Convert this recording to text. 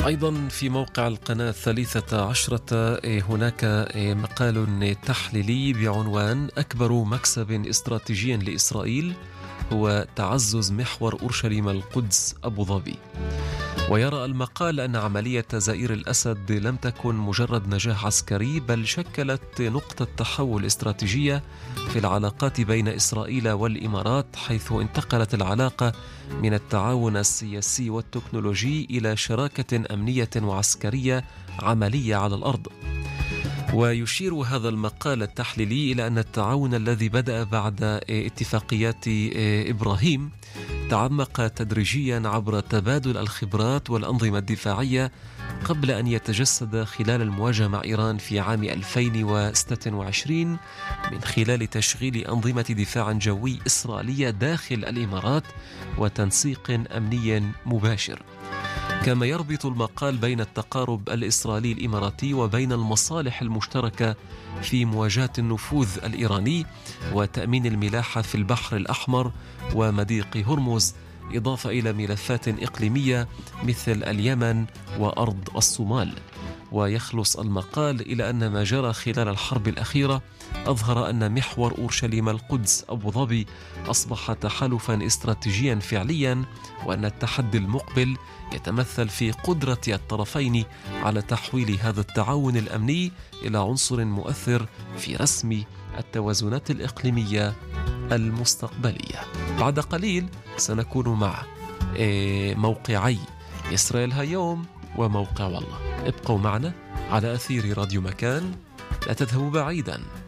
أيضا في موقع القناة 13 هناك مقال تحليلي بعنوان أكبر مكسب استراتيجي لإسرائيل هو تعزز محور أورشليم القدس أبو ظبي. ويرى المقال أن عملية زئير الأسد لم تكن مجرد نجاح عسكري، بل شكلت نقطة تحول استراتيجية في العلاقات بين إسرائيل والإمارات، حيث انتقلت العلاقة من التعاون السياسي والتكنولوجي إلى شراكة أمنية وعسكرية عملية على الأرض. ويشير هذا المقال التحليلي إلى أن التعاون الذي بدأ بعد اتفاقيات إبراهيم تعمق تدريجيا عبر تبادل الخبرات والأنظمة الدفاعية قبل أن يتجسد خلال المواجهة مع إيران في عام 2026 من خلال تشغيل أنظمة دفاع جوي إسرائيلية داخل الإمارات وتنسيق أمني مباشر. كما يربط المقال بين التقارب الإسرائيلي الإماراتي وبين المصالح المشتركة في مواجهة النفوذ الإيراني وتأمين الملاحة في البحر الأحمر ومضيق هرمز، إضافة إلى ملفات إقليمية مثل اليمن وأرض الصومال. ويخلص المقال إلى أن ما جرى خلال الحرب الأخيرة أظهر أن محور أورشليم القدس أبو ظبي أصبح تحالفا استراتيجيا فعليا، وأن التحدي المقبل يتمثل في قدرة الطرفين على تحويل هذا التعاون الأمني إلى عنصر مؤثر في رسم التوازنات الإقليمية المستقبلية. بعد قليل سنكون مع موقعي إسرائيل هاليوم وموقع والله. ابقوا معنا على أثير راديو مكان، لا تذهبوا بعيدا.